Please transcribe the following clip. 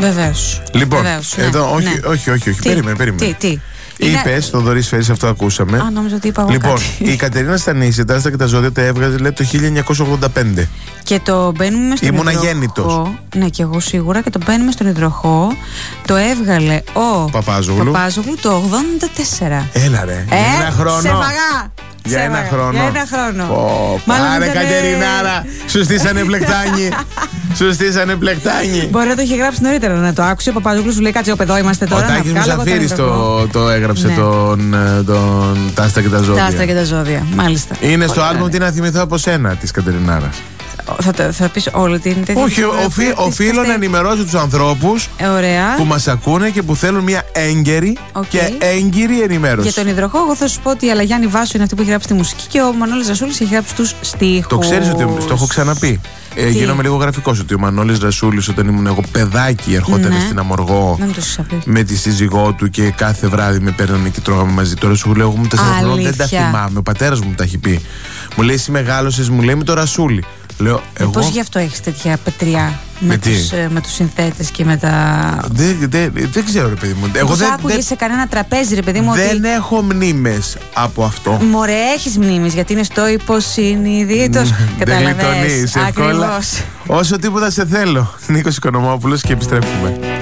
Βεβαίως. Λοιπόν, Βεβαίως, εδώ, ναι. όχι. Περίμενε. Τι. Είπες, το Θοδωρή Σφαίρης, αυτό ακούσαμε. Α, νόμιζα ότι είπα εγώ Λοιπόν, κάτι. η Κατερίνα Στανίση, τα Άστα και τα Ζώδια, τα έβγαζε, λέει, το 1985. Και το μπαίνουμε στον Ήμουν υδροχό. αγέννητος. Ναι, και εγώ σίγουρα. Και το μπαίνουμε στον υδροχό. Το έβγαλε ο Παπάζογλου το 84. Έλα ρε, για ένα χρόνο. Σε φαγά. Για ένα χρόνο. Για ένα χρόνο. Πάρε Κατερινάρα, σου στήσανε πλεκτάνι. Σου στήσανε πλεκτάνι. Μπορεί να το είχε γράψει νωρίτερα να το άκουσε. Ο Παπαδόπουλος σου λέει κάτσε εδώ είμαστε τώρα. Ο Τάκης Μουσαφίρης το έγραψε, Ναι. τα Άστα και τα Ζώδια. Τα Άστρα και τα Ζώδια, μάλιστα. Είναι στο άλμπουμ Τι να θυμηθώ από σένα της Κατερινάρας. Θα πεις όλη την τέτοια. Όχι, οφείλω να ενημερώσω τους ανθρώπους Ωραία. που μας ακούνε και που θέλουν μια έγκαιρη και έγκυρη ενημέρωση. Για τον υδροχό, εγώ θα σου πω ότι η Αλαγιάννη Βάσου είναι αυτή που έχει γράψει τη μουσική και ο Μανώλης Ρασούλης έχει γράψει τους στίχους. Το ξέρεις ότι το έχω ξαναπεί. Γίνομαι λίγο γραφικός ότι ο Μανώλης Ρασούλης όταν ήμουν εγώ παιδάκι ερχόταν στην Αμοργό με τη σύζυγό του και κάθε βράδυ με παίρνανε και τρώγαμε μαζί. Τώρα σου λέω εγώ μου 4 χρόνια δεν τα θυμάμαι. Ο πατέρας μου τα έχει πει. Μου λέει εσύ μεγάλωσες, μου λέει με το Ρασούλη. Λέω, εγώ... Πώς γι' αυτό έχεις τέτοια πετριά με τους συνθέτες και με τα... Δεν ξέρω ρε παιδί μου. Εγώ δεν άκουγες σε κανένα τραπέζι ρε παιδί μου. Δεν έχω μνήμες από αυτό. Μωρέ έχεις μνήμες γιατί είναι στο υποσυνείδητος. Καταλαβαίνεις εύκολα. Όσο τίποτα σε θέλω. Νίκος Οικονομόπουλος και επιστρέφουμε.